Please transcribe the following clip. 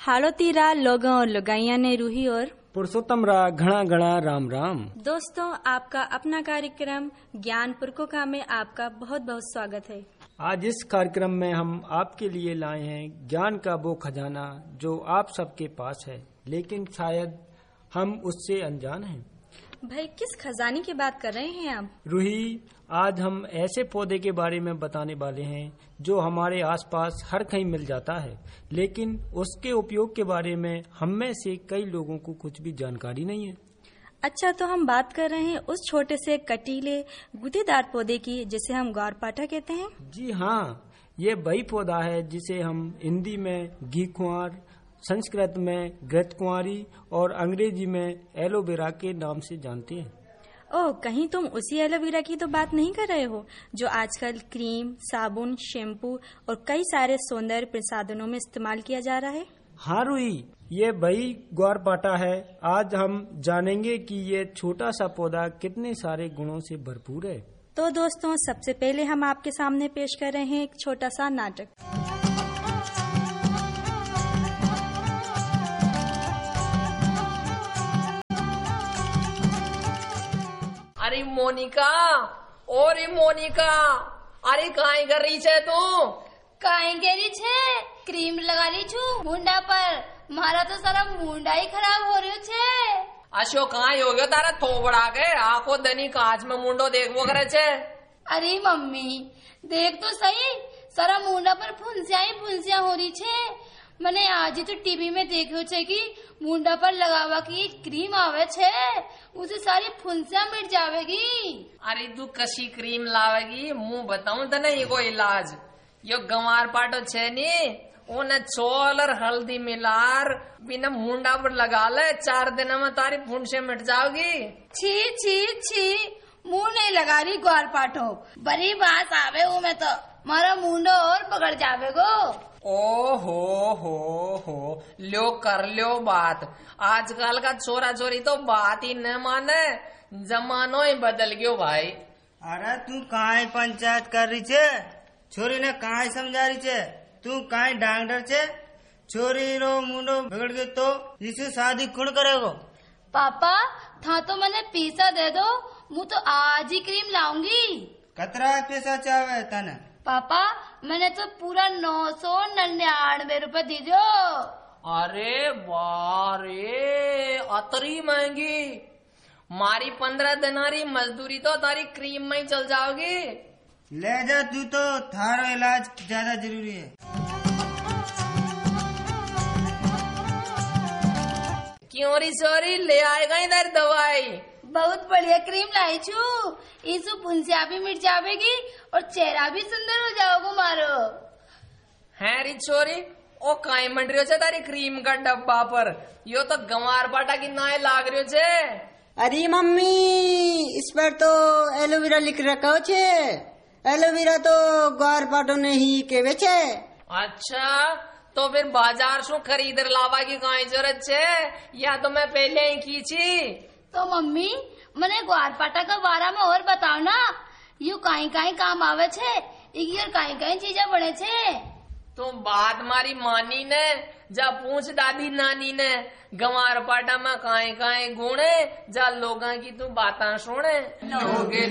हालो तीरा लोगों और लगाइया ने रूही और पुरुषोत्तम रा घना घना राम राम। दोस्तों, आपका अपना कार्यक्रम ज्ञान पुरकोका में आपका बहुत बहुत स्वागत है। आज इस कार्यक्रम में हम आपके लिए लाए हैं ज्ञान का वो खजाना जो आप सबके पास है, लेकिन शायद हम उससे अनजान हैं। भाई, किस खजाने की बात कर रहे हैं आप? रूही, आज हम ऐसे पौधे के बारे में बताने वाले हैं जो हमारे आसपास हर कहीं मिल जाता है, लेकिन उसके उपयोग के बारे में हम में से कई लोगों को कुछ भी जानकारी नहीं है। अच्छा, तो हम बात कर रहे हैं उस छोटे से कटीले गुदेदार पौधे की जिसे हम ग्वारपाठा कहते हैं। जी हाँ, ये वही पौधा है जिसे हम हिंदी में घी कुंवर, संस्कृत में घृतकुंवारी और अंग्रेजी में एलोवेरा के नाम से जानते हैं। ओह, कहीं तुम उसी एलोवेरा की तो बात नहीं कर रहे हो जो आजकल क्रीम, साबुन, शैम्पू और कई सारे सौंदर्य प्रसाधनों में इस्तेमाल किया जा रहा है? हाँ रूही, ये वही ग्वारपाठा है। आज हम जानेंगे कि ये छोटा सा पौधा कितने सारे गुणों से भरपूर है। तो दोस्तों, सबसे पहले हम आपके सामने पेश कर रहे हैं एक छोटा सा नाटक। अरे मोनिका, ओरे मोनिका, अरे काहे कर रही छे तू? काहे करी छे? क्रीम लगा रही छू मुंडा पर। मारा तो सारा मुंडा ही खराब हो रही छे। अशो काहे हो गयो तारा थोबड़ा के? आंखों दनी कांच में मुंडो देखबो करे छे। अरे मम्मी, देख तो सही, सारा मुंडा पर फुंसिया हो रही छे। मैंने आज ही तो टीवी में देखो छे कि मुंडा पर लगावा की क्रीम आवे छे, उसे सारी फुंसिया मिट जावेगी। अरे तू कशी क्रीम लावेगी? मुंह बताऊं तो नहीं कोई इलाज। यो ग्वारपाठा छे नी, उन्हें चौल और हल्दी मिलार बिना मुंडा पर लगा ले, 4 दिन में तारी फुंसिया मिट जाओगी। छी छी छी, मुंह नहीं लगा रही ग्वारपाठो, बड़ी बात आवे में तो मारा मुंडो और पकड़ जावेगो। ओ हो लो कर लो बात। आजकल का छोरा छोरी तो बात ही न माने, जमानो ही बदल गयो भाई। अरे तू काहे पंचायत कर रही छे? छोरी ने काहे समझा रही छे? तू काहे डांगडर छे? छोरी रो मुंडो बिगड़ गयो तो इसे शादी कौन करेगो? पापा, था तो मैंने पैसा दे दो, मुझ तो आज ही क्रीम लाऊंगी। कतरा पैसा चाहे तने? पापा, मैंने तो पूरा 999 रुपए दी दो। अरे बारे, अतरी महंगी। मारी 15 दिनारी मजदूरी तो तारी क्रीम में ही चल जाओगी। ले जा तू, तो थारो इलाज ज्यादा जरूरी है। क्यों री सॉरी, ले आएगा इधर दवाई। बहुत बढ़िया क्रीम लाई छू, इसु फुंसिया भी मिट जावेगी और चेहरा भी सुंदर हो जाओगे मारो। है री छोरी, ओ काई मंड रही छे तारी क्रीम का डब्बा पर? यो तो ग्वारपाठा की नाय लाग रही छे। अरे मम्मी, इस पर तो एलोवेरा लिख रखा छे। एलोवेरा तो ग्वारपाठा ने ही केवे छे। अच्छा, तो फिर बाजार से खरीद लावा की काई जरूरत छे? या तो मैं पहले ही खींची। तो मम्मी, मैंने ग्वारपाठा का बारे में और बताओ ना, यू काई काम आवे छे, इकी और काई चीजें बने छे। तो बात मारी मानी ने, जा पूछ दादी नानी ने, ग्वारपाठा में काई गुण है, जा लोगा की तू बातां सुने। लोगे